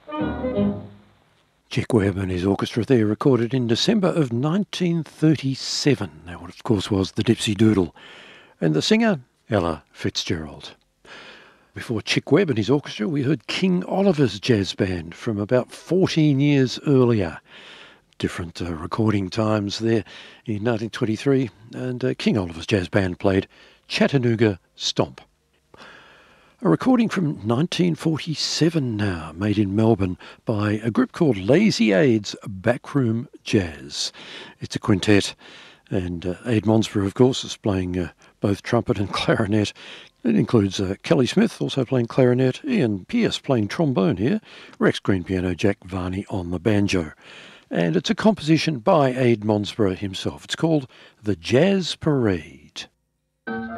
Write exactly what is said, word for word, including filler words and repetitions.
Chick Webb and his orchestra there, recorded in December of nineteen thirty-seven. Now, what of course was the Dipsy Doodle. And the singer, Ella Fitzgerald. Before Chick Webb and his orchestra, we heard King Oliver's jazz band from about fourteen years earlier. Different uh, recording times there in nineteen twenty-three, and uh, King Oliver's jazz band played Chattanooga Stomp. A recording from nineteen forty-seven now, made in Melbourne by a group called Lazy Aid's Backroom Jazz. It's a quintet, and uh, Aid Monsborough, of course, is playing uh, both trumpet and clarinet. It includes uh, Kelly Smith also playing clarinet, Ian Pearce playing trombone here, Rex Green piano, Jack Varney on the banjo. And it's a composition by Aid Monsborough himself. It's called The Jazz Parade.